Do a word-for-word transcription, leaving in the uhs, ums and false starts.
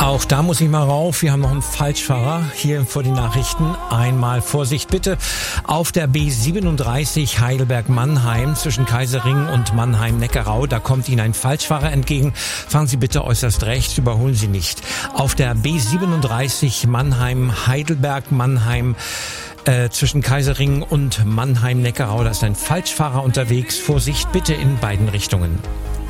Auch da muss ich mal rauf. Wir haben noch einen Falschfahrer hier vor den Nachrichten. Einmal Vorsicht bitte. Auf der B siebenunddreißig Heidelberg-Mannheim zwischen Kaiserring und Mannheim-Neckarau. Da kommt Ihnen ein Falschfahrer entgegen. Fahren Sie bitte äußerst rechts, überholen Sie nicht. Auf der B siebenunddreißig Mannheim-Heidelberg-Mannheim äh, zwischen Kaiserring und Mannheim-Neckarau. Da ist ein Falschfahrer unterwegs. Vorsicht bitte in beiden Richtungen.